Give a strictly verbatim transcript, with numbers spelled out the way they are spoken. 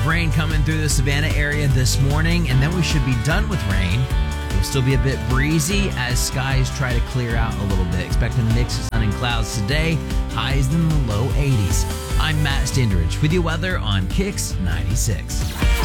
rain coming through the Savannah area this morning, and then we should be done with rain. It'll still be a bit breezy as skies try to clear out a little bit. Expecting a mix of sun and clouds today, highs in the low eighties. I'm Matt Standridge with your weather on Kicks ninety-six.